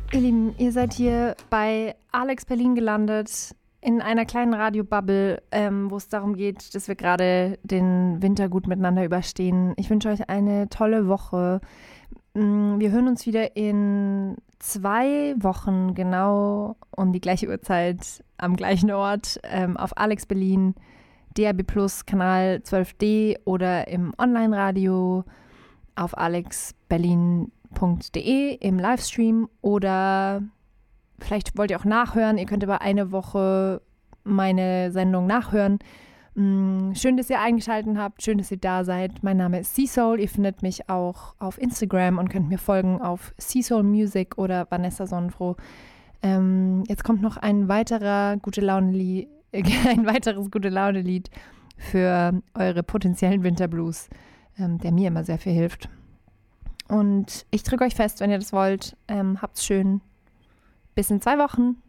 Ihr Lieben, ihr seid hier bei Alex Berlin gelandet, in einer kleinen Radiobubble, wo es darum geht, dass wir gerade den Winter gut miteinander überstehen. Ich wünsche euch eine tolle Woche. Wir hören uns wieder in 2 Wochen, genau um die gleiche Uhrzeit, am gleichen Ort, auf Alex Berlin, DAB Plus, Kanal 12D oder im Online-Radio auf alexberlin.de im Livestream, oder vielleicht wollt ihr auch nachhören. Ihr könnt über eine Woche meine Sendung nachhören. Schön, dass ihr eingeschaltet habt. Schön, dass ihr da seid. Mein Name ist Seasoul. Ihr findet mich auch auf Instagram und könnt mir folgen auf Seasoul Music oder Vanessa Sonnenfroh. Jetzt kommt noch ein weiteres Gute-Laune-Lied für eure potenziellen Winterblues, der mir immer sehr viel hilft. Und ich drücke euch fest, wenn ihr das wollt. Habt's schön. Bis in 2 Wochen.